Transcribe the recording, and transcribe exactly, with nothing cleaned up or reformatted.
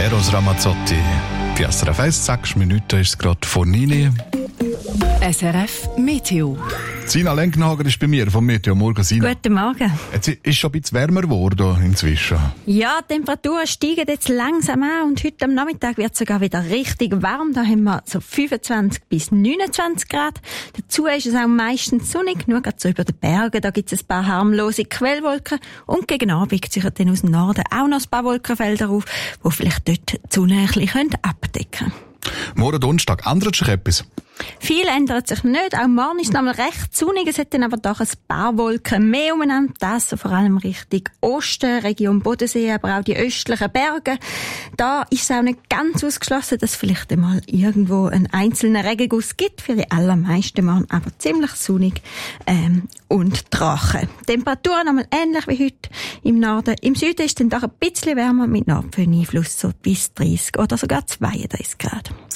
Eros Ramazzotti. Die S R F eins, sechs Minuten ist es gerade von Nini. S R F Meteo. Sina Lenkenhager ist bei mir vom Meteo. Morgen, Sina. Guten Morgen. Jetzt ist schon ein bisschen wärmer geworden inzwischen. Ja, die Temperaturen steigen jetzt langsam an und heute am Nachmittag wird es sogar wieder richtig warm. Da haben wir so fünfundzwanzig bis neunundzwanzig Grad. Dazu ist es auch meistens sonnig, nur gerade so über den Bergen. Da gibt es ein paar harmlose Quellwolken und gegen Abend ziehen dann aus dem Norden auch noch ein paar Wolkenfelder auf, die vielleicht dort die Sonne ein bisschen abdecken können. Morgen Donnerstag ändert sich etwas? Viel ändert sich nicht. Auch morgen ist es nochmal recht sonnig. Es hat dann aber doch ein paar Wolken mehr umeinander. Das so vor allem Richtung Osten, Region Bodensee, aber auch die östlichen Berge. Da ist es auch nicht ganz ausgeschlossen, dass es vielleicht einmal irgendwo einen einzelnen Regenguss gibt. Für die allermeisten morgen aber ziemlich sonnig ähm, und trocken. Temperaturen nochmal ähnlich wie heute im Norden. Im Süden ist es dann doch ein bisschen wärmer mit Nordföhneinfluss, so bis dreißig oder sogar zweiunddreißig Grad.